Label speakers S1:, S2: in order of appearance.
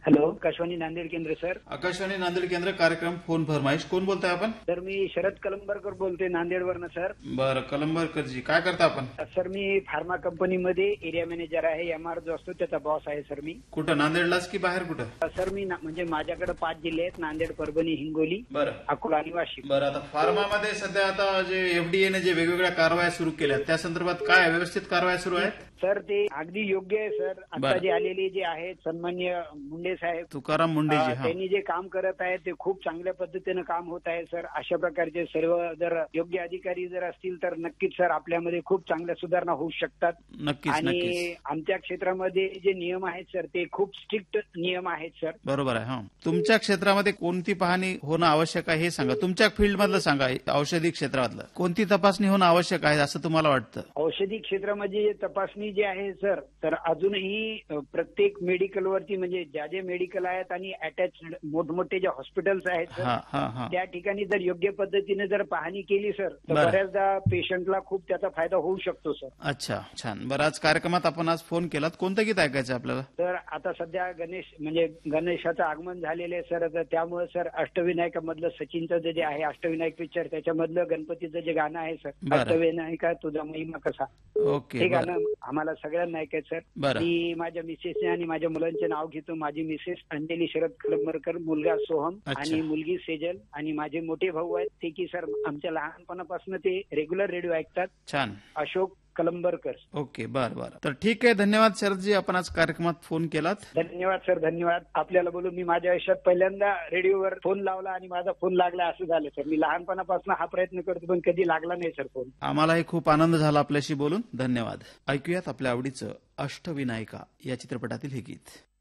S1: Hello, Akashvani Nanded केंद्र sir.
S2: Akashvani Nanded केंद्र कार्यक्रम फोन फरमाईश. कोण बोलताय आपण?
S1: सर मी शरद कलंबरकर बोलतोय नांदेडवरनं सर.
S2: बरं, कलंबरकरजी काय करता आपण?
S1: सर मी फार्मा कंपनीमध्ये एरिया मॅनेजर आहे. एमआर जो असतो त्याचा बॉस आहे सर मी.
S2: कुठं, नांदेडलाच की बाहेर कुठं?
S1: सर मी म्हणजे माझ्याकडे 5 जिल्हे आहेत: नांदेड, परभणी, हिंगोली,
S2: बरं,
S1: अकोला आणि वाशिम.
S2: बरं. आता फार्मामध्ये सध्या आता जे एफडीएने जे वेगवेगळ्या कारवाया सुरू केल्या त्या संदर्भात काय व्यवस्थित कारवाया सुरू आहेत?
S1: सर ते अगदी योग्य आहे सर. आता जे आलेले जे आहेत सन्मान्य मुंडे साहेब,
S2: तुकाराम मुंडेजी,
S1: त्यांनी जे काम करत आहेत ते खूप चांगल्या पद्धतीनं काम होत आहे सर. अशा प्रकारचे सर्व जर योग्य अधिकारी जर असतील तर नक्कीच सर आपल्यामध्ये खूप चांगल्या सुधारणा होऊ शकतात.
S2: नक्कीच.
S1: आणि आमच्या क्षेत्रामध्ये जे नियम आहेत सर ते खूप स्ट्रिक्ट नियम आहेत सर.
S2: बरोबर आहे. तुमच्या क्षेत्रामध्ये कोणती पाहणी होणं आवश्यक आहे हे सांगा. तुमच्या फील्डमधलं सांगा. औषधी क्षेत्रातलं कोणती तपासणी होणं आवश्यक आहे असं तुम्हाला वाटतं?
S1: औषधी क्षेत्रामध्ये तपासणी जे आहे सर, तर अजूनही प्रत्येक मेडिकलवरती म्हणजे ज्या जे मेडिकल आहेत आणि अटॅच मोठमोठे जे हॉस्पिटल्स आहेत सर, त्या ठिकाणी जर योग्य पद्धतीने जर पाहणी केली सर तर बऱ्याचदा पेशंटला खूप त्याचा फायदा होऊ शकतो सर.
S2: अच्छा, छान. बरं, आज कार्यक्रमात आपण आज फोन केलात. कोणतं गीत ऐकायचं आपल्याला?
S1: तर आता सध्या गणेशाचं आगमन झालेलं आहे सर. तर त्यामुळे सर अष्टविनायकामधलं सचिनचं जे आहे अष्टविनायक पिक्चर त्याच्यामधलं गणपतीचं जे गाणं आहे सर, अष्टविनायका तुझा महिमा कसा,
S2: ओके,
S1: हे गाणं आम्हाला सगळ्यांना ऐकायचं सर. मी माझ्या मिसेसने आणि माझ्या मुलांचे नाव घेतो. माझी मिसेस अंजली शरद कलंबरकर, मुलगा सोहम आणि मुलगी सेजल, आणि माझे मोठे भाऊ आहेत ते की सर आमच्या लहानपणापासून ते रेग्युलर रेडिओ ऐकतात.
S2: छान.
S1: अशोक कलंबरकर.
S2: ओके, बरं. तर ठीक आहे. धन्यवाद शरदजी, आपण आज कार्यक्रमात फोन केलात.
S1: धन्यवाद सर, धन्यवाद. आपल्याला बोलून मी माझ्या आयुष्यात पहिल्यांदा रेडिओवर फोन लावला आणि माझा फोन लागला असं झालं सर. मी लहानपणापासून हा प्रयत्न करतो पण कधी लागला नाही सर फोन.
S2: आम्हालाही खूप आनंद झाला आपल्याशी बोलून. धन्यवाद. ऐकूयात आपल्या आवडीचं अष्टविनायका या चित्रपटातील हे गीत.